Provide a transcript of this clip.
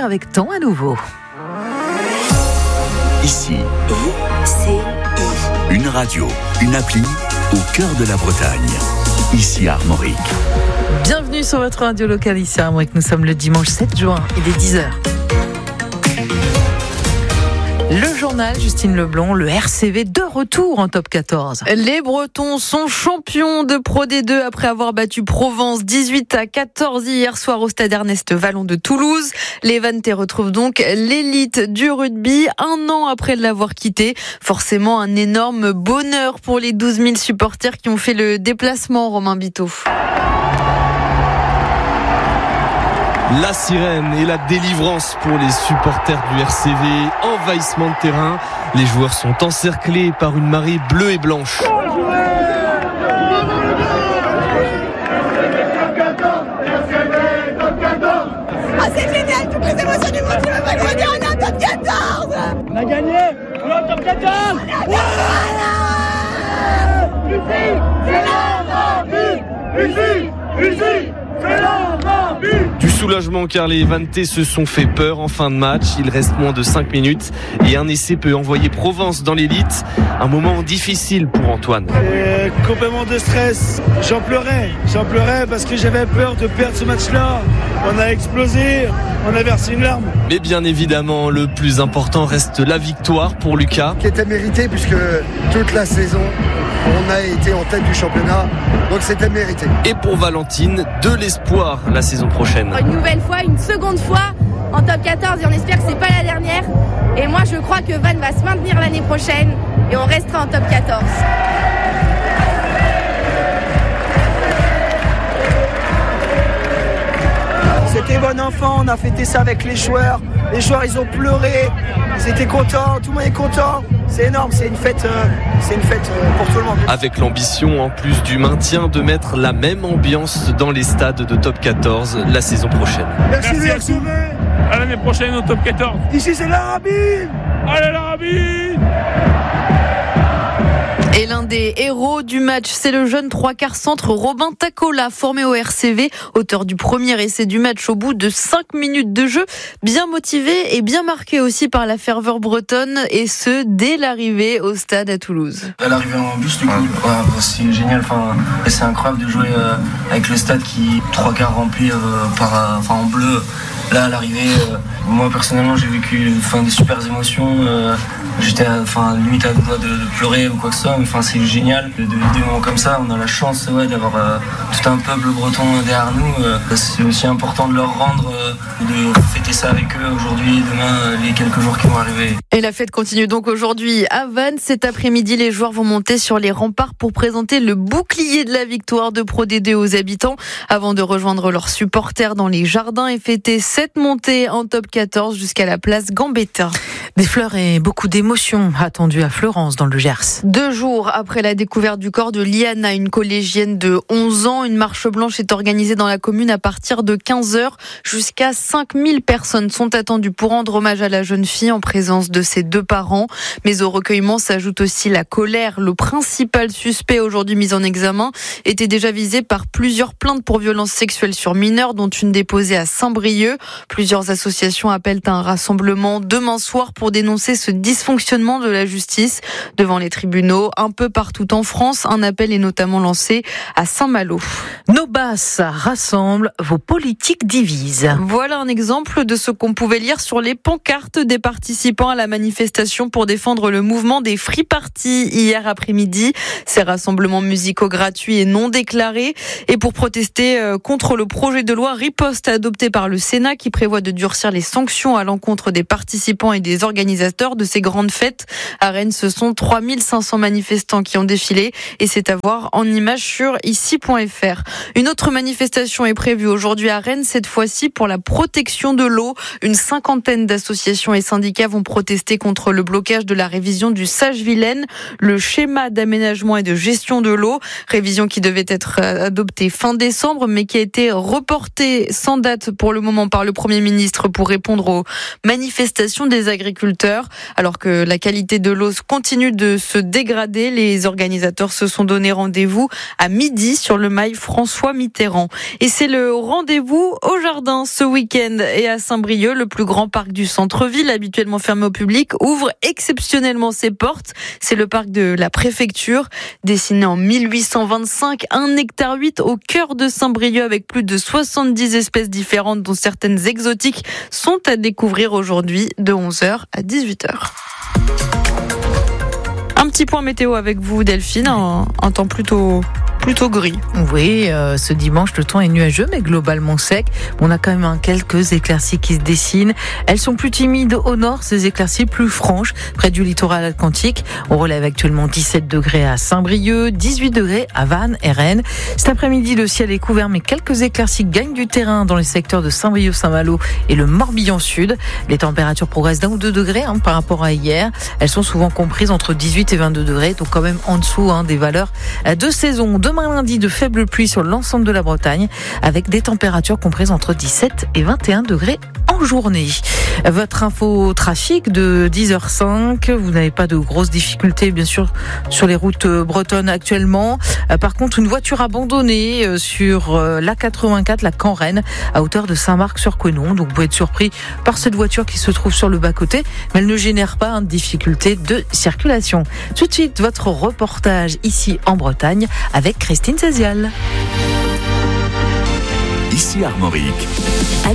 avec temps à nouveau. Ici, une radio, une appli au cœur de la Bretagne. Ici Armorique. Bienvenue sur votre radio locale ici à Armorique. Nous sommes le dimanche 7 juin, il est 10h. Le journal, Justine Leblond, le RCV de retour en top 14. Les Bretons sont champions de Pro D2 après avoir battu Provence 18-14 hier soir au stade Ernest Vallon de Toulouse. Les Vannetais retrouvent donc l'élite du rugby un an après l'avoir quitté. Forcément un énorme bonheur pour les 12 000 supporters qui ont fait le déplacement, Romain Biteau. La sirène et la délivrance pour les supporters du RCV, envahissement de terrain. Les joueurs sont encerclés par une marée bleue et blanche. Ah, c'est génial, toutes les émotions du monde, tu veux pas gagner, on est en top 14. On a gagné, on est en top 14. Ici, c'est l'envie. Du soulagement car les Vannetais se sont fait peur en fin de match. Il reste moins de 5 minutes et un essai peut envoyer Provence dans l'élite. Un moment difficile pour Antoine. Complètement de stress. J'en pleurais parce que j'avais peur de perdre ce match-là. On a explosé, on a versé une larme. Mais bien évidemment, le plus important reste la victoire pour Lucas. Qui était mérité puisque toute la saison, on a été en tête du championnat. Donc c'était mérité. Et pour Valentine, de l'espoir la saison prochaine. Une nouvelle fois, une seconde fois en top 14 et on espère que c'est pas la dernière. Et moi je crois que Vannes va se maintenir l'année prochaine et on restera en top 14. C'était bon enfant, on a fêté ça avec les joueurs. Les joueurs ils ont pleuré, ils étaient contents, tout le monde est content. C'est énorme, c'est une fête pour tout le monde. Avec l'ambition, en plus du maintien, de mettre la même ambiance dans les stades de top 14 la saison prochaine. Merci. À l'année prochaine au top 14. Ici c'est l'Arabie. Allez l'Arabie. Et l'un des héros du match, c'est le jeune 3/4 centre Robin Tacola, formé au RCV, auteur du premier essai du match au bout de 5 minutes de jeu, bien motivé et bien marqué aussi par la ferveur bretonne, et ce, dès l'arrivée au stade à Toulouse. À l'arrivée en bus, du coup, c'est génial, c'est incroyable de jouer avec le stade qui 3/4 rempli en bleu. Là, à l'arrivée, moi personnellement, j'ai vécu des super émotions. J'étais limite à deux doigts de pleurer ou quoi que ce soit. Mais c'est génial. Des moments comme ça, on a la chance d'avoir tout un peuple breton derrière nous. C'est aussi important de leur rendre, de fêter ça avec eux aujourd'hui et demain, les quelques jours qui vont arriver. Et la fête continue donc aujourd'hui à Vannes. Cet après-midi, les joueurs vont monter sur les remparts pour présenter le bouclier de la victoire de Pro D2 aux habitants avant de rejoindre leurs supporters dans les jardins et fêter cette montée en top 14 jusqu'à la place Gambetta. Des fleurs et beaucoup d'émotions attendues à Fleurance dans le Gers. 2 jours après la découverte du corps de Liana, une collégienne de 11 ans, une marche blanche est organisée dans la commune à partir de 15h. Jusqu'à 5000 personnes sont attendues pour rendre hommage à la jeune fille en présence de ses 2 parents. Mais au recueillement s'ajoute aussi la colère. Le principal suspect aujourd'hui mis en examen était déjà visé par plusieurs plaintes pour violences sexuelles sur mineurs, dont une déposée à Saint-Brieuc. Plusieurs associations appellent à un rassemblement demain soir pour dénoncer ce dysfonctionnement de la justice devant les tribunaux un peu partout en France. Un appel est notamment lancé à Saint-Malo. Nos basses rassemblent, vos politiques divisent. Voilà un exemple de ce qu'on pouvait lire sur les pancartes des participants à la manifestation pour défendre le mouvement des Free Party hier après-midi. Ces rassemblements musicaux gratuits et non déclarés, et pour protester contre le projet de loi Riposte adopté par le Sénat qui prévoit de durcir les sanctions à l'encontre des participants et des organisateurs de ces grandes fêtes. À Rennes, ce sont 3500 manifestants qui ont défilé, et c'est à voir en images sur ici.fr. Une autre manifestation est prévue aujourd'hui à Rennes, cette fois-ci pour la protection de l'eau. Une 50aine d'associations et syndicats vont protester contre le blocage de la révision du Sage-Vilaine, le schéma d'aménagement et de gestion de l'eau. Révision qui devait être adoptée fin décembre, mais qui a été reportée sans date pour le moment par par le Premier ministre pour répondre aux manifestations des agriculteurs. Alors que la qualité de l'eau continue de se dégrader, les organisateurs se sont donné rendez-vous à midi sur le mail François Mitterrand. Et c'est le rendez-vous au jardin ce week-end. Et à Saint-Brieuc, le plus grand parc du centre-ville, habituellement fermé au public, ouvre exceptionnellement ses portes. C'est le parc de la préfecture, dessiné en 1825, 1,8 hectare au cœur de Saint-Brieuc, avec plus de 70 espèces différentes, dont certaines exotiques, sont à découvrir aujourd'hui de 11h à 18h. Un petit point météo avec vous, Delphine, un temps plutôt gris. Oui, ce dimanche, le temps est nuageux, mais globalement sec. On a quand même quelques éclaircies qui se dessinent. Elles sont plus timides au nord, ces éclaircies plus franches, près du littoral atlantique. On relève actuellement 17 degrés à Saint-Brieuc, 18 degrés à Vannes et Rennes. Cet après-midi, le ciel est couvert, mais quelques éclaircies gagnent du terrain dans les secteurs de Saint-Brieuc, Saint-Malo et le Morbihan Sud. Les températures progressent d'1 ou 2 degrés par rapport à hier. Elles sont souvent comprises entre 18 et 22 degrés, donc quand même en dessous des valeurs de saison. Demain lundi, de faibles pluies sur l'ensemble de la Bretagne, avec des températures comprises entre 17 et 21 degrés en journée. Votre info trafic de 10h05. Vous n'avez pas de grosses difficultés, bien sûr, sur les routes bretonnes actuellement. Par contre, une voiture abandonnée sur l'A84, la Caen-Rennes, à hauteur de Saint-Marc-sur-Conon. Donc, vous pouvez être surpris par cette voiture qui se trouve sur le bas-côté, mais elle ne génère pas de difficulté de circulation. Tout de suite, votre reportage ici en Bretagne avec Christine Cézial. Ici Armorique.